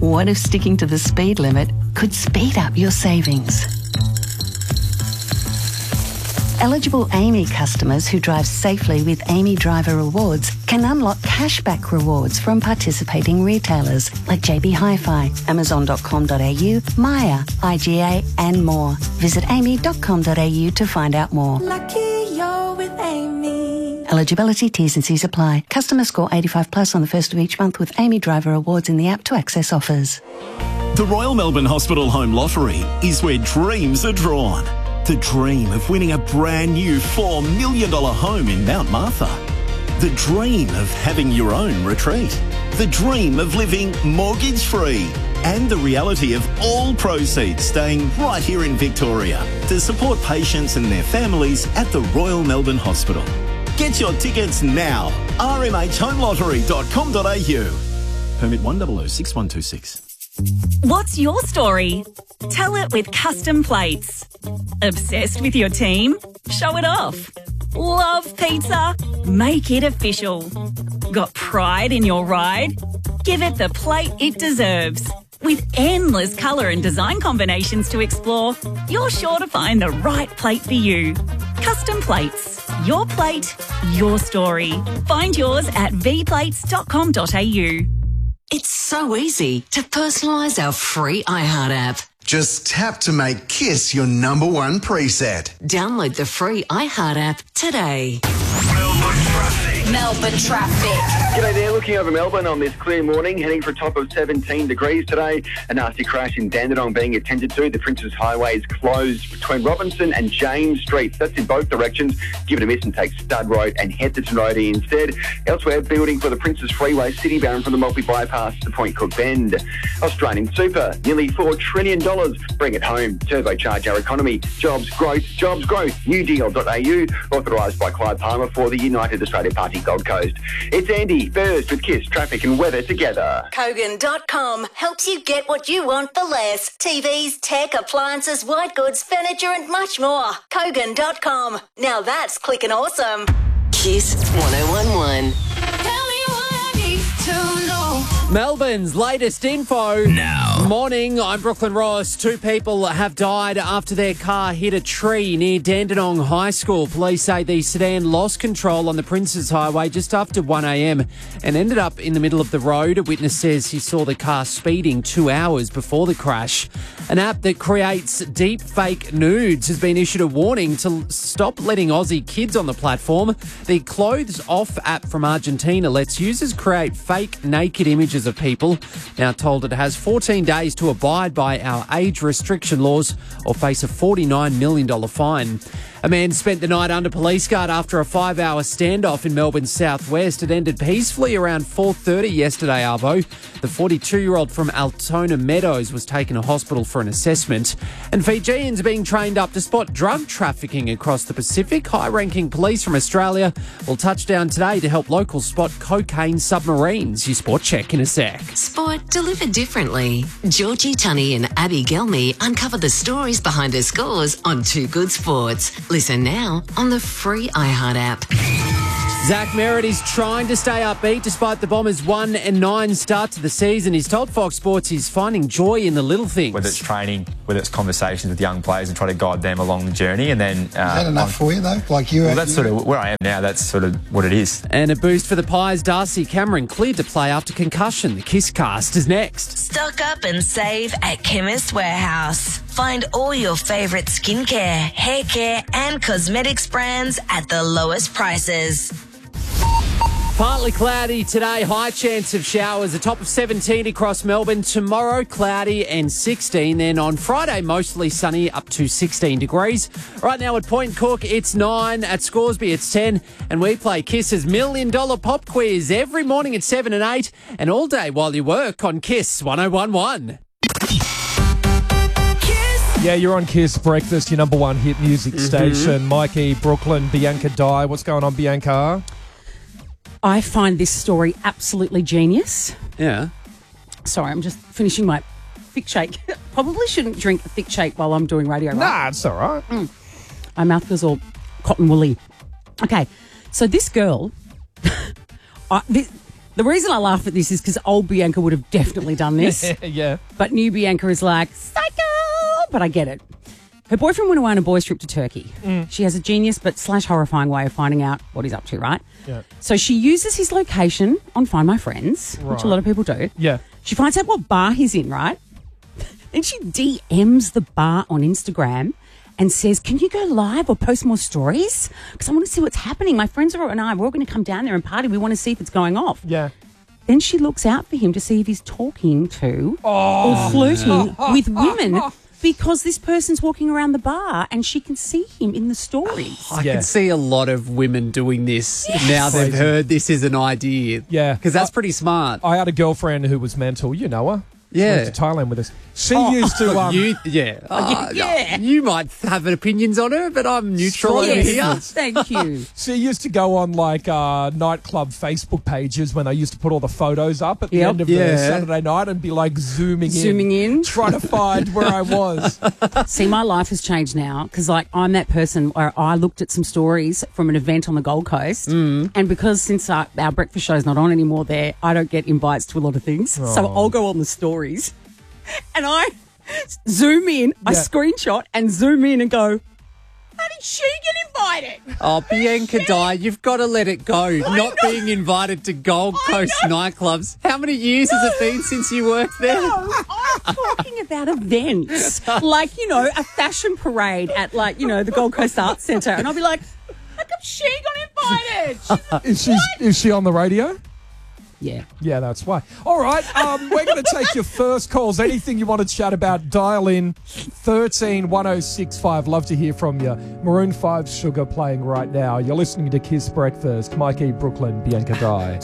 What if sticking to the speed limit could speed up your savings? Eligible AAMI customers who drive safely with AAMI Driver Rewards can unlock cashback rewards from participating retailers like JB Hi-Fi, Amazon.com.au, Maya, IGA and more. Visit aami.com.au to find out more. Lucky you're with AAMI. Eligibility, T's and C's apply. Customer score 85 plus on the first of each month with AAMI Driver Rewards in the app to access offers. The Royal Melbourne Hospital Home Lottery is where dreams are drawn. The dream of winning a brand new $4 million home in Mount Martha. The dream of having your own retreat. The dream of living mortgage-free. And the reality of all proceeds staying right here in Victoria to support patients and their families at the Royal Melbourne Hospital. Get your tickets now. rmhhomelottery.com.au. Permit 1006126. What's your story? Tell it with Custom Plates. Obsessed with your team? Show it off. Love pizza? Make it official. Got pride in your ride? Give it the plate it deserves. With endless colour and design combinations to explore, you're sure to find the right plate for you. Custom Plates. Your plate, your story. Find yours at vplates.com.au. It's so easy to personalise our free iHeart app. Just tap to make Kiss your number one preset. Download the free iHeart app today. Melbourne traffic. G'day there, looking over Melbourne on this clear morning, heading for a top of 17 degrees today. A nasty crash in Dandenong being attended to. The Princes Highway is closed between Robinson and James Streets. That's in both directions. Give it a miss and take Stud Road and Heatherton Road instead. Elsewhere, building for the Princes Freeway, city bound from the Maltby Bypass to Point Cook Bend. Australian Super, nearly $4 trillion. Bring it home. Turbocharge our economy. Jobs, growth, jobs, growth. Newdeal.au, authorised by Clive Palmer for the United Australia Party Gold Coast. It's Andy, first with Kiss, traffic and weather together. Kogan.com helps you get what you want for less. TVs, tech, appliances, white goods, furniture and much more. Kogan.com. Now that's clicking awesome. Kiss 1011. Melbourne's latest info. Now. Morning, I'm Brooklyn Ross. 2 people have died after their car hit a tree near Dandenong High School. Police say the sedan lost control on the Princes Highway just after 1 a.m. and ended up in the middle of the road. A witness says he saw the car speeding 2 hours before the crash. An app that creates deep fake nudes has been issued a warning to stop letting Aussie kids on the platform. The Clothes Off app from Argentina lets users create fake naked images of people. Now told it has 14 days to abide by our age restriction laws or face a $49 million fine. A man spent the night under police guard after a 5-hour standoff in Melbourne's southwest. It ended peacefully around 4:30 yesterday, Arvo. The 42-year-old from Altona Meadows was taken to hospital for an assessment. And Fijians are being trained up to spot drug trafficking across the Pacific. High-ranking police from Australia will touch down today to help locals spot cocaine submarines. Your sport check in a sec. Sport delivered differently. Georgie Tunney and Abby Gelmy uncover the stories behind the scores on Too Good Sports. Listen now on the free iHeart app. Zach Merritt is trying to stay upbeat despite the Bombers' 1-9 start to the season. He's told Fox Sports he's finding joy in the little things. Whether it's training, whether it's conversations with young players and try to guide them along the journey. And then is that enough for you, though? That's sort of where I am now. That's sort of what it is. And a boost for the Pies. Darcy Cameron cleared to play after concussion. The Kiss Cast is next. Stock up and save at Chemist Warehouse. Find all your favourite skincare, hair care and cosmetics brands at the lowest prices. Partly cloudy today, high chance of showers, a top of 17 across Melbourne. Tomorrow, cloudy and 16. Then on Friday, mostly sunny, up to 16 degrees. Right now at Point Cook, it's 9. At Scoresby, it's 10. And we play Kiss's $1 Million Pop Quiz every morning at 7 and 8. And all day while you work on Kiss 1011. Yeah, you're on Kiss Breakfast, your number one hit music station. Mikey, Brooklyn, Bianca Dye. What's going on, Bianca? I find this story absolutely genius. Yeah. Sorry, I'm just finishing my thick shake. Probably shouldn't drink a thick shake while I'm doing radio, right? Nah, it's all right. My mouth feels all cotton woolly. Okay, so this girl, The reason I laugh at this is because old Bianca would have definitely done this. Yeah. But new Bianca is like, psycho! But I get it. Her boyfriend went away on a boys' trip to Turkey. She has a genius but / horrifying way of finding out what he's up to, right? Yeah. So she uses his location on Find My Friends, which a lot of people do. Yeah. She finds out what bar he's in, right? Then she DMs the bar on Instagram and says, can you go live or post more stories? Because I want to see what's happening. My friends and I, we're all going to come down there and party. We want to see if it's going off. Yeah. Then she looks out for him to see if he's talking to or flirting with women because this person's walking around the bar and she can see him in the stories. I can see a lot of women doing this now they've Crazy. heard this is an idea. Yeah. Because that's pretty smart. I had a girlfriend who was mental. You know her. Yeah. She went to Thailand with us. She used to... You might have opinions on her, but I'm neutral over here. Thank you. She used to go on like nightclub Facebook pages when they used to put all the photos up at the end of the Saturday night and be like zooming in, trying to find where I was. See, my life has changed now because like I'm that person where I looked at some stories from an event on the Gold Coast and because since our breakfast show's not on anymore there, I don't get invites to a lot of things. So I'll go on the stories and I zoom in, I screenshot and zoom in and go, how did she get invited? Oh, Bianca Dye, you've got to let it go. Not being invited to Gold Coast nightclubs. How many years has it been since you worked there? No, I'm talking about events. Like, you know, a fashion parade at like, you know, the Gold Coast Arts Centre. And I'll be like, how come she got invited? Is she on the radio? Yeah. Yeah, that's why. All right, we're going to take your first calls. Anything you want to chat about, dial in 131065. Love to hear from you. Maroon 5 Sugar playing right now. You're listening to Kiss Breakfast. Mikey, Brooklyn, Bianca Dye.